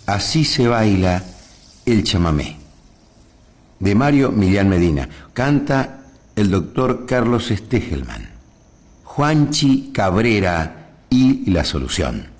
Así se baila el chamamé, de Mario Millán Medina. Canta el doctor Carlos Stegelman. Juanchi Cabrera y La Solución.